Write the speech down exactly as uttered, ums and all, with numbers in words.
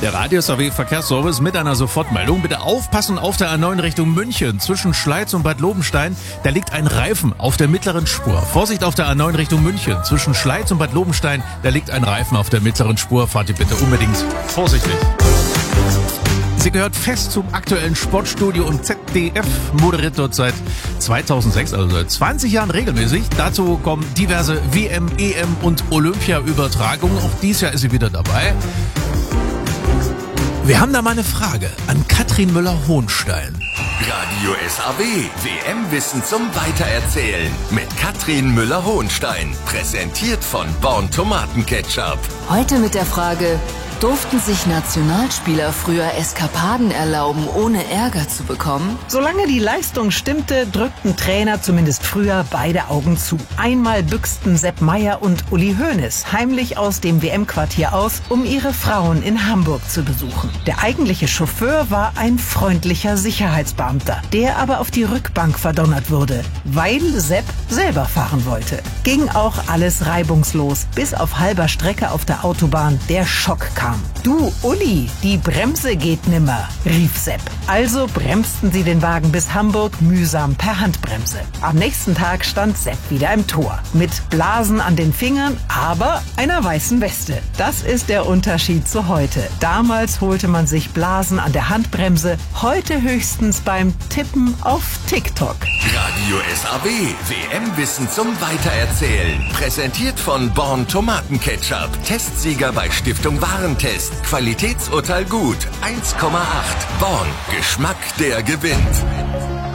Der Radius A W Verkehrsservice mit einer Sofortmeldung. Bitte aufpassen auf der A neun Richtung München. Zwischen Schleiz und Bad Lobenstein, da liegt ein Reifen auf der mittleren Spur. Vorsicht auf der A neun Richtung München. Zwischen Schleiz und Bad Lobenstein, da liegt ein Reifen auf der mittleren Spur. Fahrt ihr bitte unbedingt vorsichtig. Sie gehört fest zum aktuellen Sportstudio und Z D F moderiert dort seit zweitausendsechs, also seit zwanzig Jahren regelmäßig. Dazu kommen diverse W M, E M und Olympia-Übertragungen. Auch dieses Jahr ist sie wieder dabei. Wir haben da mal eine Frage an Katrin Müller-Hohenstein. Radio S A W, W M-Wissen zum Weitererzählen mit Katrin Müller-Hohenstein. Präsentiert von Born Tomatenketchup. Heute mit der Frage: Durften sich Nationalspieler früher Eskapaden erlauben, ohne Ärger zu bekommen? Solange die Leistung stimmte, drückten Trainer zumindest früher beide Augen zu. Einmal büchsten Sepp Maier und Uli Hoeneß heimlich aus dem W M-Quartier aus, um ihre Frauen in Hamburg zu besuchen. Der eigentliche Chauffeur war ein freundlicher Sicherheitsbeamter, der aber auf die Rückbank verdonnert wurde, weil Sepp selber fahren wollte. Ging auch alles reibungslos, bis auf halber Strecke auf der Autobahn der Schock kam. Du, Uli, die Bremse geht nimmer, rief Sepp. Also bremsten sie den Wagen bis Hamburg mühsam per Handbremse. Am nächsten Tag stand Sepp wieder im Tor. Mit Blasen an den Fingern, aber einer weißen Weste. Das ist der Unterschied zu heute. Damals holte man sich Blasen an der Handbremse, heute höchstens beim Tippen auf TikTok. Radio S A W, W M-Wissen zum Weitererzählen. Präsentiert von Born Tomatenketchup. Testsieger bei Stiftung Warentest. Qualitätsurteil gut. eins Komma acht. Born. Geschmack, der gewinnt.